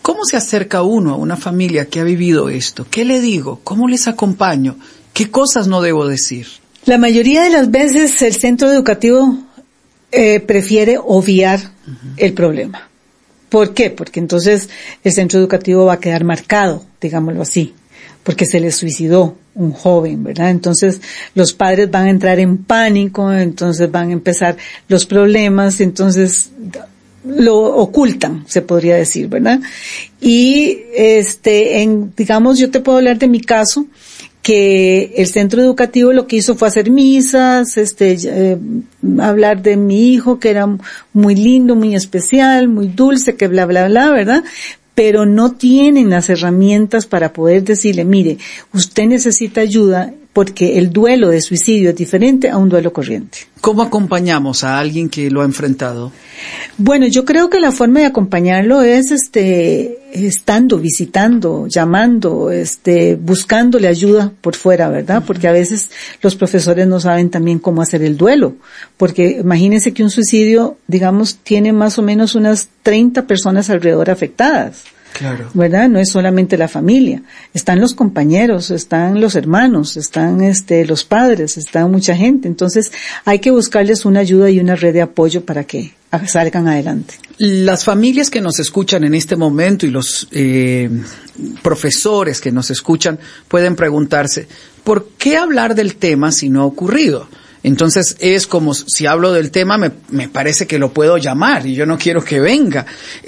¿Cómo se acerca uno a una familia que ha vivido esto? ¿Qué le digo? ¿Cómo les acompaño? ¿Qué cosas no debo decir? La mayoría de las veces el centro educativo prefiere obviar el problema. ¿Por qué? Porque entonces el centro educativo va a quedar marcado, digámoslo así, porque se le suicidó un joven, ¿verdad? Entonces los padres van a entrar en pánico, entonces van a empezar los problemas, entonces lo ocultan, se podría decir, ¿verdad? Y digamos, yo te puedo hablar de mi caso, que el centro educativo lo que hizo fue hacer misas, hablar de mi hijo, que era muy lindo, muy especial, muy dulce, que bla, bla, bla, ¿verdad? Pero no tienen las herramientas para poder decirle, mire, usted necesita ayuda porque el duelo de suicidio es diferente a un duelo corriente. ¿Cómo acompañamos a alguien que lo ha enfrentado? Bueno, yo creo que la forma de acompañarlo es estando, visitando, llamando, buscándole ayuda por fuera, ¿verdad? Porque a veces los profesores no saben también cómo hacer el duelo, porque imagínense que un suicidio, digamos, tiene más o menos unas 30 personas alrededor afectadas. Claro. ¿Verdad? No es solamente la familia. Están los compañeros, están los hermanos, están los padres, está mucha gente. Entonces hay que buscarles una ayuda y una red de apoyo para que salgan adelante. Las familias que nos escuchan en este momento y los profesores que nos escuchan pueden preguntarse, ¿por qué hablar del tema si no ha ocurrido? Entonces es como si hablo del tema me parece que lo puedo llamar y yo no quiero que venga.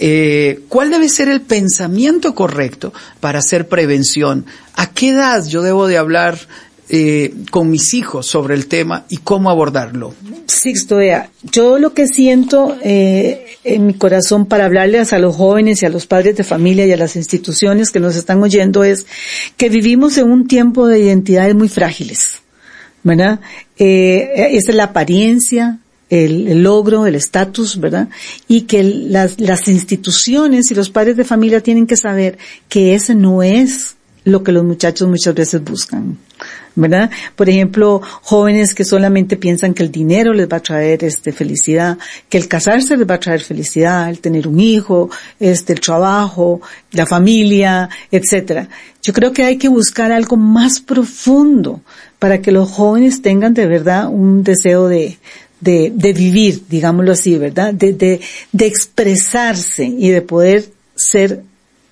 ¿Cuál debe ser el pensamiento correcto para hacer prevención? ¿A qué edad yo debo de hablar con mis hijos sobre el tema y cómo abordarlo? Sixto, yo lo que siento en mi corazón para hablarles a los jóvenes y a los padres de familia y a las instituciones que nos están oyendo es que vivimos en un tiempo de identidades muy frágiles, ¿verdad? Esa es la apariencia, el logro, el estatus, ¿verdad? Y que las instituciones y los padres de familia tienen que saber que ese no es lo que los muchachos muchas veces buscan, ¿verdad? Por ejemplo, jóvenes que solamente piensan que el dinero les va a traer felicidad, que el casarse les va a traer felicidad, el tener un hijo, el trabajo, la familia, etcétera. Yo creo que hay que buscar algo más profundo para que los jóvenes tengan de verdad un deseo de vivir, digámoslo así, ¿verdad? De expresarse y de poder ser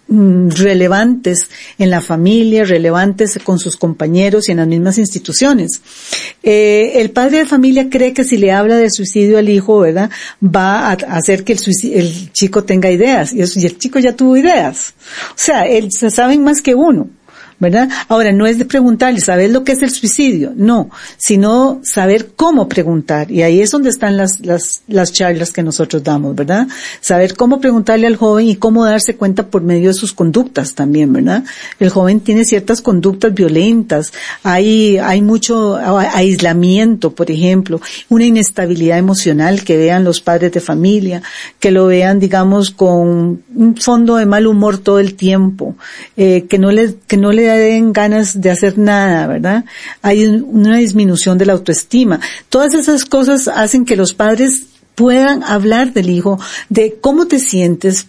relevantes en la familia, relevantes con sus compañeros y en las mismas instituciones. El padre de familia cree que si le habla de suicidio al hijo, ¿verdad?, va a hacer que el chico tenga ideas, y el chico ya tuvo ideas. O sea, se saben más que uno, ¿verdad? Ahora, no es de preguntarle, ¿sabes lo que es el suicidio? No, sino saber cómo preguntar, y ahí es donde están las charlas que nosotros damos, ¿verdad? Saber cómo preguntarle al joven y cómo darse cuenta por medio de sus conductas también, ¿verdad? El joven tiene ciertas conductas violentas, hay mucho aislamiento, por ejemplo, una inestabilidad emocional que vean los padres de familia, que lo vean, digamos, con un fondo de mal humor todo el tiempo, que no le den ganas de hacer nada, ¿verdad? Hay una disminución de la autoestima. Todas esas cosas hacen que los padres puedan hablar del hijo, de cómo te sientes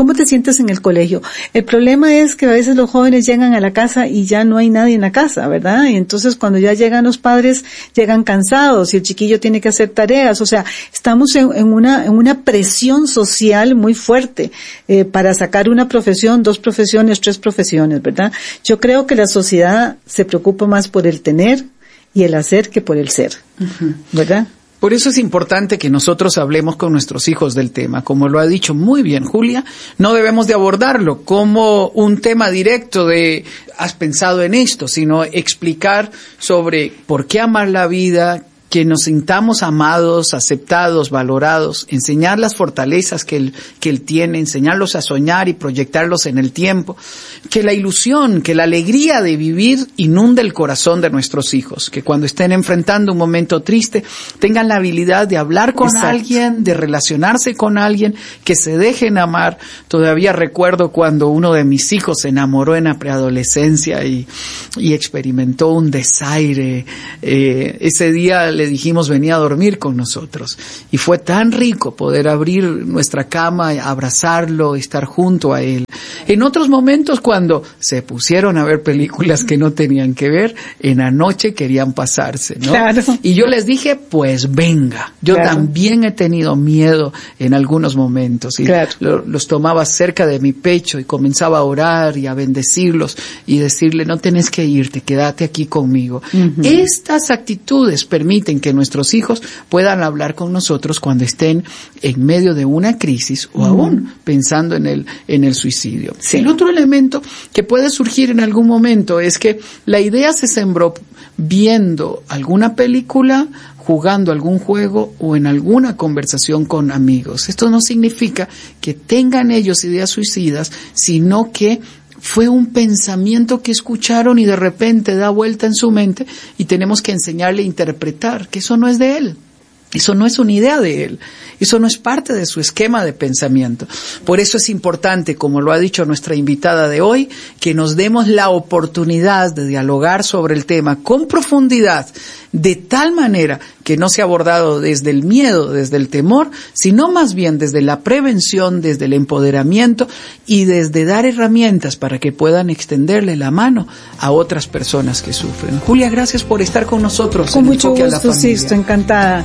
en el colegio. El problema es que a veces los jóvenes llegan a la casa y ya no hay nadie en la casa, ¿verdad? Y entonces cuando ya llegan los padres, llegan cansados y el chiquillo tiene que hacer tareas. O sea, estamos en una presión social muy fuerte para sacar una profesión, 2 profesiones, 3 profesiones, ¿verdad? Yo creo que la sociedad se preocupa más por el tener y el hacer que por el ser, ¿verdad? Por eso es importante que nosotros hablemos con nuestros hijos del tema. Como lo ha dicho muy bien Julia, no debemos de abordarlo como un tema directo de has pensado en esto, sino explicar sobre por qué amar la vida, que nos sintamos amados, aceptados, valorados, enseñar las fortalezas que él tiene, enseñarlos a soñar y proyectarlos en el tiempo, que la ilusión, que la alegría de vivir inunde el corazón de nuestros hijos, que cuando estén enfrentando un momento triste tengan la habilidad de hablar con alguien, de relacionarse con alguien, que se dejen amar. Todavía recuerdo cuando uno de mis hijos se enamoró en la preadolescencia y experimentó un desaire. Ese día le dijimos venía a dormir con nosotros y fue tan rico poder abrir nuestra cama, abrazarlo, estar junto a él. En otros momentos, cuando se pusieron a ver películas que no tenían que ver, en la noche querían pasarse, ¿no? Claro. Y yo les dije, pues venga. Yo también he tenido miedo en algunos momentos y los tomaba cerca de mi pecho y comenzaba a orar y a bendecirlos y decirle, no tenés que irte, quédate aquí conmigo. Estas actitudes permiten que nuestros hijos puedan hablar con nosotros cuando estén en medio de una crisis o aún pensando en el suicidio. Sí. El otro elemento que puede surgir en algún momento es que la idea se sembró viendo alguna película, jugando algún juego o en alguna conversación con amigos. Esto no significa que tengan ellos ideas suicidas, sino que fue un pensamiento que escucharon y de repente da vuelta en su mente y tenemos que enseñarle a interpretar que eso no es de él. Eso no es una idea de él. Eso no es parte de su esquema de pensamiento. Por eso es importante, como lo ha dicho nuestra invitada de hoy, que nos demos la oportunidad de dialogar sobre el tema con profundidad, de tal manera que no sea abordado desde el miedo, desde el temor, sino más bien desde la prevención, desde el empoderamiento y desde dar herramientas para que puedan extenderle la mano a otras personas que sufren. Julia, gracias por estar con nosotros. Con mucho gusto, Sisto, encantada.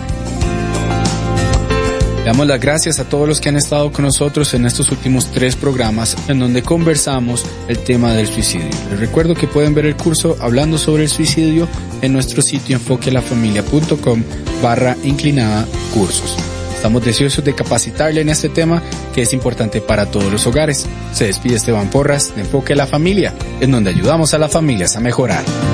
Le damos las gracias a todos los que han estado con nosotros en estos últimos 3 programas en donde conversamos el tema del suicidio. Les recuerdo que pueden ver el curso Hablando sobre el Suicidio en nuestro sitio enfoquelafamilia.com/cursos. Estamos deseosos de capacitarle en este tema que es importante para todos los hogares. Se despide Esteban Porras de Enfoque a la Familia, en donde ayudamos a las familias a mejorar.